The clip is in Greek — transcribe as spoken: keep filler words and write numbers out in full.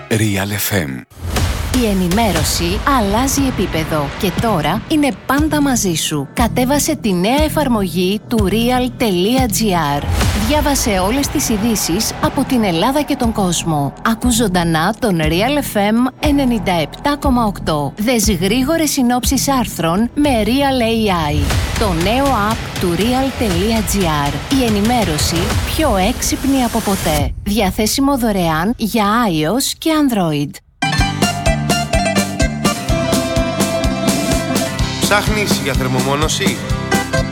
Real εφ εμ. Η ενημέρωση αλλάζει επίπεδο και τώρα είναι πάντα μαζί σου. Κατέβασε τη νέα εφαρμογή του real.gr. Διάβασε όλες τις ειδήσεις από την Ελλάδα και τον κόσμο. Ακού ζωντανά τον Real εφ εμ ενενήντα επτά κόμμα οκτώ. Δες γρήγορες συνόψεις άρθρων με Real έι άι. Το νέο app του real.gr. Η ενημέρωση πιο έξυπνη από ποτέ. Διαθέσιμο δωρεάν για iOS και Android. Ψάχνεις για θερμομόνωση?